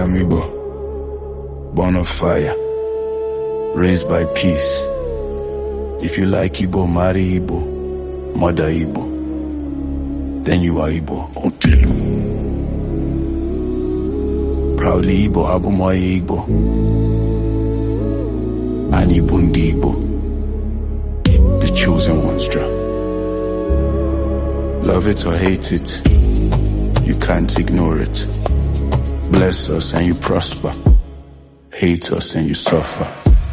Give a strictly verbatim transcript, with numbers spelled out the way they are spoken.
I'm Igbo, born of fire, raised by peace. If you like Igbo, marry Igbo, mother Igbo, then you are Igbo. Proudly Igbo, Abumoye Igbo, and Igbo Ndi Igbo, the chosen ones, Dra. Love it or hate it, you can't ignore it. Bless us and you prosper, hate us and you suffer.